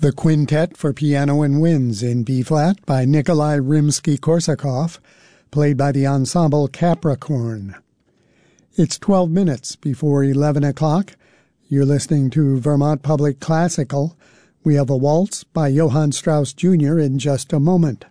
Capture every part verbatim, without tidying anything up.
The Quintet for Piano and Winds in B-flat by Nikolai Rimsky-Korsakov, played by the ensemble Capricorn. It's twelve minutes before eleven o'clock. You're listening to Vermont Public Classical. We have a waltz by Johann Strauss Junior in just a moment.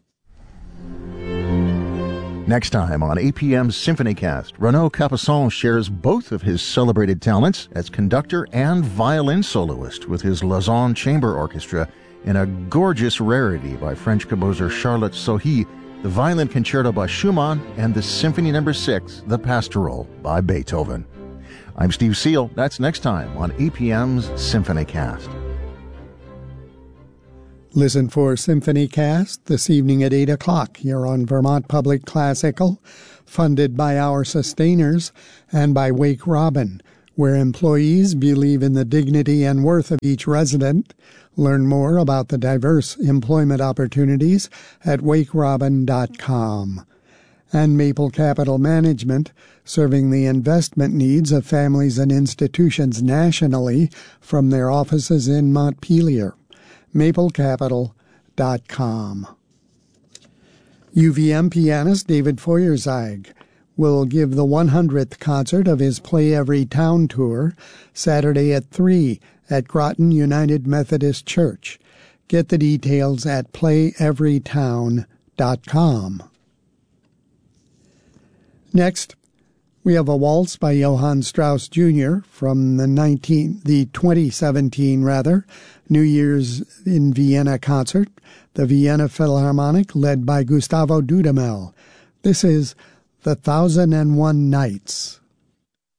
Next time on A P M's SymphonyCast, Renaud Capuçon shares both of his celebrated talents as conductor and violin soloist with his Lausanne Chamber Orchestra in a gorgeous rarity by French composer Charlotte Sohi, the Violin Concerto by Schumann, and the Symphony Number six, The Pastoral, by Beethoven. I'm Steve Seal. That's next time on A P M's SymphonyCast. Listen for SymphonyCast this evening at eight o'clock here on Vermont Public Classical, funded by our sustainers and by Wake Robin, where employees believe in the dignity and worth of each resident. Learn more about the diverse employment opportunities at wake robin dot com. And Maple Capital Management, serving the investment needs of families and institutions nationally from their offices in Montpelier. maple capital dot com. U V M pianist David Feuerzeig will give the one hundredth concert of his Play Every Town tour Saturday at three at Groton United Methodist Church. Get the details at play every town dot com. Next, we have a waltz by Johann Strauss Junior from the nineteen, the twenty seventeen rather, New Year's in Vienna concert, the Vienna Philharmonic led by Gustavo Dudamel. This is The Thousand and One Nights.